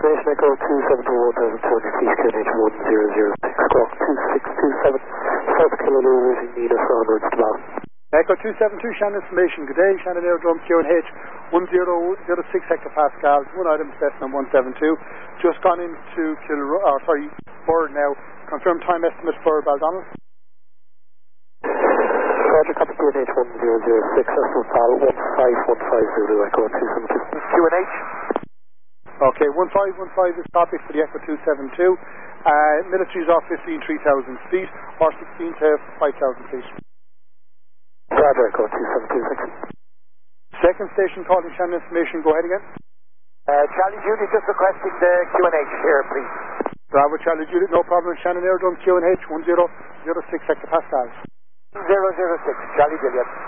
information, Echo 272 1,200 feet, QNH 1006, squawk 2627, South Kilo using Nina for onwards to Ballon. Echo 272, Shannon information, good day, Shannon Aerodrome QNH 1006 hectopascals, one item, Cessna 172, just gone into Burr now, confirm time estimate for Baldonnel. Roger, copy QNH 1006, estimate Pal 1515 Zulu, Echo 272. QNH. Okay, 1515 is copied for the Echo 272. Military's off 3,000 feet, or 16 to 5,000 feet. Roger, Echo 272. Second station calling Shannon information, go ahead again. Charlie Juliet just requesting the QNH here, please. Bravo, Charlie Juliet, no problem. Shannon Aerodrome QNH 1006 hectopascals. 006, Charlie Juliet.